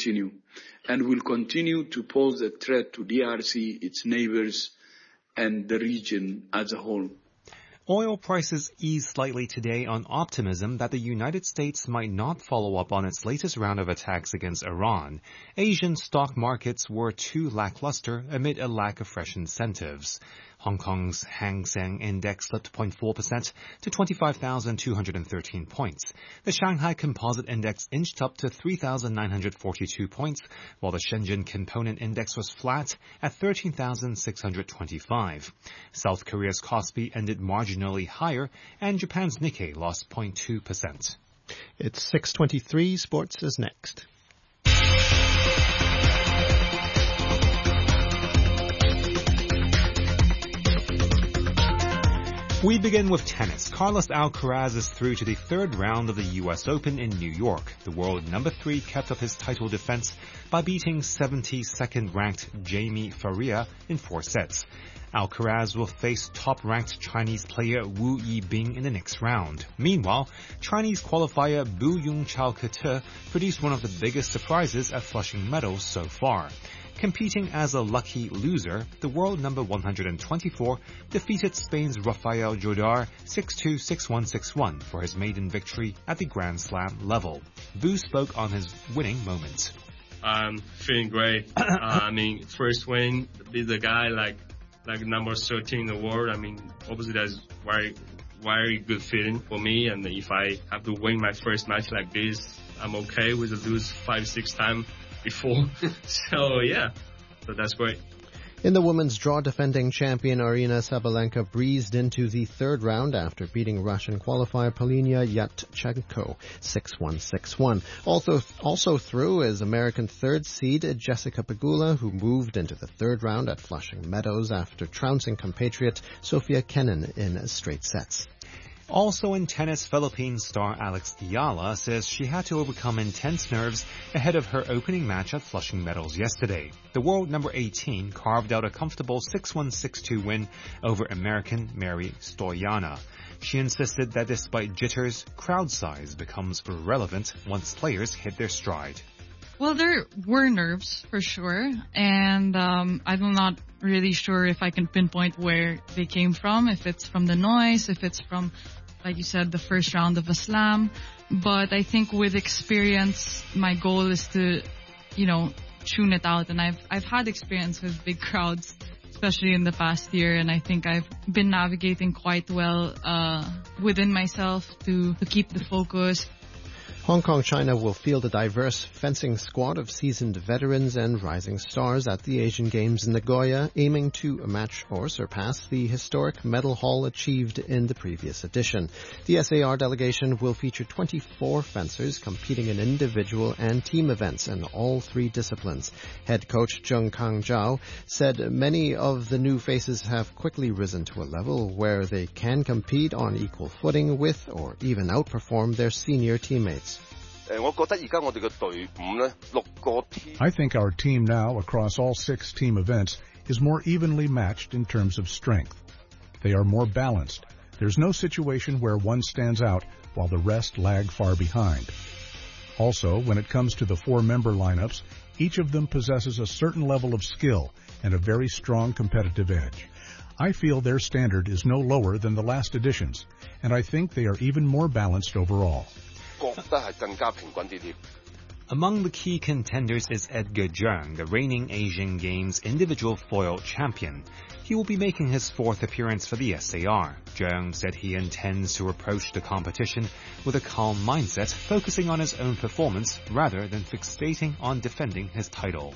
continue and will continue to pose a threat to DRC, its neighbors, and the region as a whole. Oil prices eased slightly today on optimism that the United States might not follow up on its latest round of attacks against Iran. Asian stock markets were too lackluster amid a lack of fresh incentives. Hong Kong's Hang Seng Index slipped 0.4% to 25,213 points. The Shanghai Composite Index inched up to 3,942 points, while the Shenzhen Component Index was flat at 13,625. South Korea's Kospi ended marginally higher, and Japan's Nikkei lost 0.2%. It's 6:23. Sports is next. We begin with tennis. Carlos Alcaraz is through to the third round of the U.S. Open in New York. The world number 3 kept up his title defense by beating 72nd ranked Jamie Faria in 4 sets. Alcaraz will face top-ranked Chinese player Wu Yibing in the next round. Meanwhile, Chinese qualifier Bu Yongchao Kete produced one of the biggest surprises at Flushing Meadows so far. Competing as a lucky loser, the world number 124 defeated Spain's Rafael Jodar 6-2, 6-1, 6-1 for his maiden victory at the Grand Slam level. Bu spoke on his winning moment. I'm feeling great. First win, beat the guy like number 13 in the world. Obviously that's very good feeling for me. And if I have to win my first match like this, I'm okay with the lose 5-6 times before. So that's great. In the women's draw, defending champion Aryna Sabalenka breezed into the third round after beating Russian qualifier Polina Yatchenko 6-1, 6-1. Also through is American third seed Jessica Pegula, who moved into the third round at Flushing Meadows after trouncing compatriot Sofia Kenin in straight sets. Also in tennis, Philippine star Alex Ayala says she had to overcome intense nerves ahead of her opening match at Flushing Meadows yesterday. The world number 18 carved out a comfortable 6-1, 6-2 win over American Mary Stoyana. She insisted that despite jitters, crowd size becomes irrelevant once players hit their stride. Well, there were nerves for sure, and I'm not really sure if I can pinpoint where they came from, if it's from the noise, if it's from, like you said, the first round of a slam. But I think with experience, my goal is to, tune it out. And I've had experience with big crowds, especially in the past year, and I think I've been navigating quite well within myself to keep the focus. Hong Kong, China will field a diverse fencing squad of seasoned veterans and rising stars at the Asian Games in Nagoya, aiming to match or surpass the historic medal haul achieved in the previous edition. The SAR delegation will feature 24 fencers competing in individual and team events in all 3 disciplines. Head coach Zheng Kang Zhao said many of the new faces have quickly risen to a level where they can compete on equal footing with or even outperform their senior teammates. I think our team now across all 6 team events is more evenly matched in terms of strength. They are more balanced. There's no situation where one stands out while the rest lag far behind. Also, when it comes to the 4-member lineups, each of them possesses a certain level of skill and a very strong competitive edge. I feel their standard is no lower than the last editions, and I think they are even more balanced overall. Among the key contenders is Edgar Zheng, the reigning Asian Games individual foil champion. He will be making his 4th appearance for the SAR. Zheng said he intends to approach the competition with a calm mindset, focusing on his own performance rather than fixating on defending his title.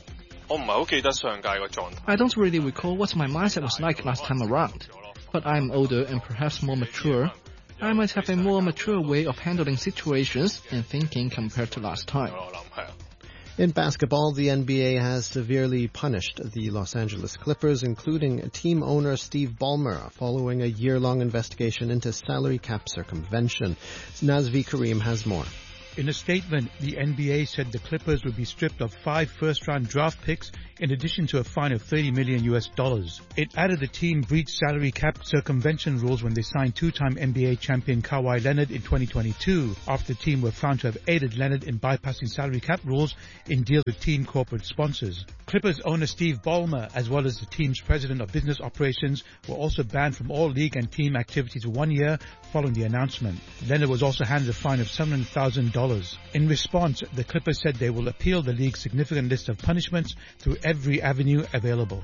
I don't really recall what my mindset was like last time around, but I'm older and perhaps more mature. I might have a more mature way of handling situations and thinking compared to last time. In basketball, the NBA has severely punished the Los Angeles Clippers, including team owner Steve Ballmer, following a year-long investigation into salary cap circumvention. Nazvi Karim has more. In a statement, the NBA said the Clippers would be stripped of 5 first-round draft picks in addition to a fine of $30 million. It added the team breached salary cap circumvention rules when they signed two-time NBA champion Kawhi Leonard in 2022, after the team were found to have aided Leonard in bypassing salary cap rules in deals with team corporate sponsors. Clippers owner Steve Ballmer, as well as the team's president of business operations, were also banned from all league and team activities for 1 year following the announcement. Leonard was also handed a fine of $700,000. In response, the Clippers said they will appeal the league's significant list of punishments through every avenue available.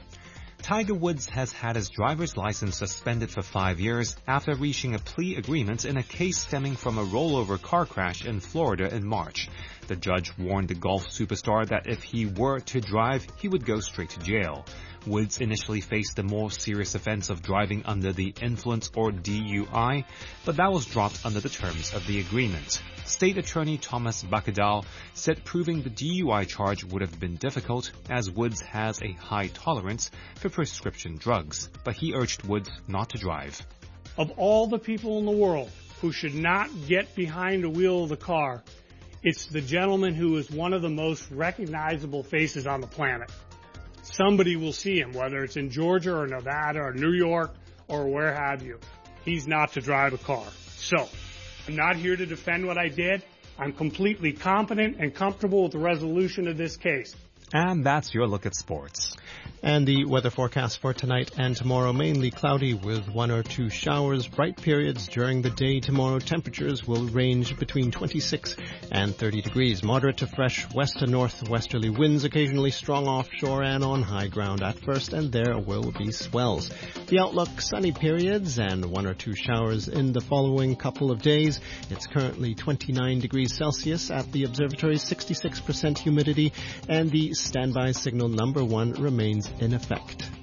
Tiger Woods has had his driver's license suspended for 5 years after reaching a plea agreement in a case stemming from a rollover car crash in Florida in March. The judge warned the golf superstar that if he were to drive, he would go straight to jail. Woods initially faced the more serious offense of driving under the influence, or DUI, but that was dropped under the terms of the agreement. State Attorney Thomas Bacadal said proving the DUI charge would have been difficult, as Woods has a high tolerance for prescription drugs, but he urged Woods not to drive. Of all the people in the world who should not get behind the wheel of the car, it's the gentleman who is one of the most recognizable faces on the planet. Somebody will see him, whether it's in Georgia or Nevada or New York or where have you. He's not to drive a car. So, I'm not here to defend what I did. I'm completely competent and comfortable with the resolution of this case. And that's your look at sports. And the weather forecast for tonight and tomorrow, mainly cloudy with 1 or 2 showers, bright periods during the day. Tomorrow temperatures will range between 26 and 30 degrees. Moderate to fresh west to northwesterly winds, occasionally strong offshore and on high ground at first, and there will be swells. The outlook, sunny periods and 1 or 2 showers in the following couple of days. It's currently 29 degrees Celsius at the observatory, 66% humidity, and the standby signal number 1 remains in effect.